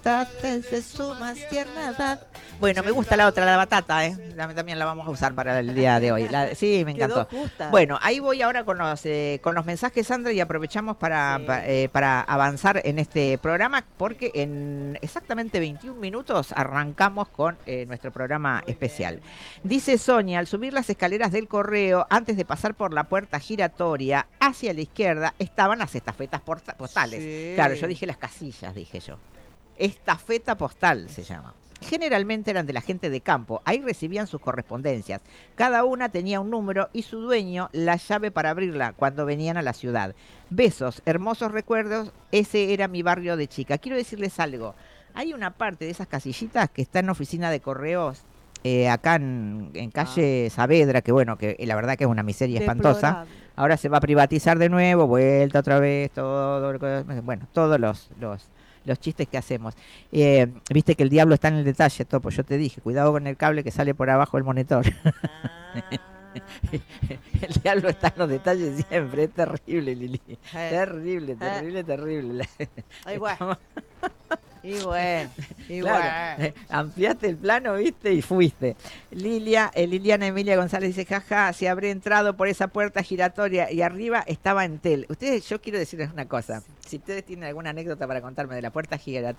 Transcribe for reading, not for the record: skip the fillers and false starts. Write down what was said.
batata es de su más tierna edad. Bueno, me gusta la otra, la batata, ¿eh? También la vamos a usar para el día de hoy. Sí, me Quedó encantó. justa. Bueno, ahí voy ahora con los mensajes, Sandra, y aprovechamos para avanzar en este programa, porque en exactamente 21 minutos arrancamos con nuestro programa Muy especial. bien. Dice Sonia, al subir las escaleras del correo, antes de pasar por la puerta giratoria, hacia la izquierda estaban las estafetas postales. Claro, yo Sí. dije las casillas, dije yo. Estafeta postal se llama. Generalmente eran de la gente de campo, ahí recibían sus correspondencias. Cada una tenía un número y su dueño la llave para abrirla cuando venían a la ciudad. Besos, hermosos recuerdos, ese era mi barrio de chica. Quiero decirles algo, hay una parte de esas casillitas que está en la oficina de correos, acá en Ah, calle Saavedra, que bueno, que la verdad que es una miseria espantosa. deplorable. Ahora se va a privatizar de nuevo, vuelta otra vez, todo, bueno, todos los chistes que hacemos. Viste que el diablo está en el detalle, Topo. Yo te dije, cuidado con el cable que sale por abajo del monitor. Ah. El diablo está en los detalles siempre. Es terrible, Lili. Eh, Terrible, eh. terrible, terrible. Ay, bueno. Estamos- Y bueno. Y Claro, bueno. ampliaste el plano, viste, y fuiste. Liliana Emilia González dice, jaja, si habré entrado por esa puerta giratoria y arriba estaba Entel. Ustedes, yo quiero decirles una cosa. Si ustedes tienen alguna anécdota para contarme de la puerta giratoria,